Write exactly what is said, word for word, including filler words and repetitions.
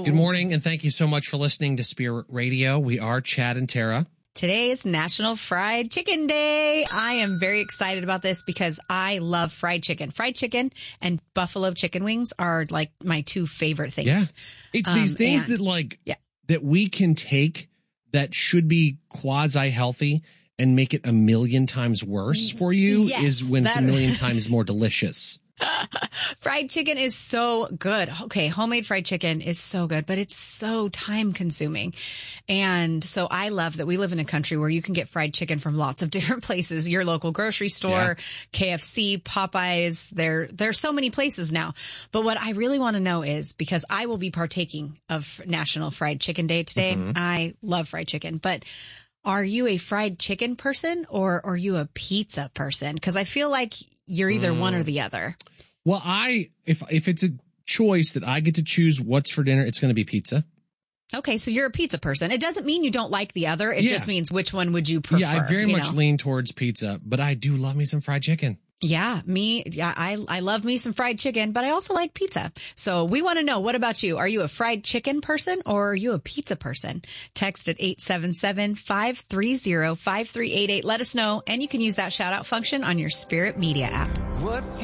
Good morning, and thank you so much for listening to Spirit Radio. We are Chad and Tara. Today is National Fried Chicken Day. I am very excited about this because I love fried chicken. Fried chicken and buffalo chicken wings are like my two favorite things. Yeah. It's Um, these things and- that like yeah. that we can take that should be quasi healthy and make it a million times worse for you Yes, is when it's a that- million times more delicious. Fried chicken is so good. Okay, homemade fried chicken is so good, but it's so time consuming. And so I love that we live in a country where you can get fried chicken from lots of different places. Your local grocery store, Yeah. K F C, Popeyes, there there's so many places now. But what I really want to know is, because I will be partaking of National Fried Chicken Day today. Mhm. I love fried chicken, but are you a fried chicken person or are you a pizza person? Because I feel like you're either one or the other. Well, I if if it's a choice that I get to choose what's for dinner, it's going to be pizza. Okay, so you're a pizza person. It doesn't mean you don't like the other. It Yeah. just means which one would you prefer? yeah, I very you much know? lean towards pizza, but I do love me some fried chicken. Yeah, me. Yeah, I I love me some fried chicken, but I also like pizza. So we want to know, what about you? Are you a fried chicken person or are you a pizza person? Text at eight seven seven, five three zero, five three eight eight. Let us know, and you can use that shout out function on your Spirit Media app. What's